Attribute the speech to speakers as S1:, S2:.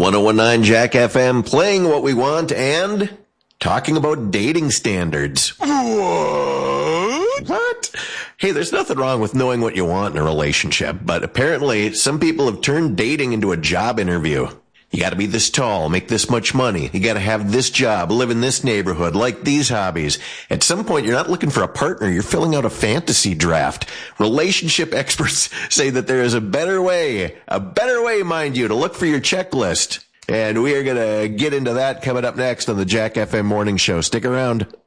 S1: 1019 Jack FM, playing what we want and talking about dating standards. What? Hey, there's nothing wrong with knowing what you want in a relationship, but apparently some people have turned dating into a job interview. You gotta be this tall, make this much money. You gotta have this job, live in this neighborhood, like these hobbies. At some point, you're not looking for a partner, you're filling out a fantasy draft. Relationship experts say that there is a better way, mind you, to look for your checklist. And we are gonna get into that coming up next on the Jack FM Morning Show. Stick around.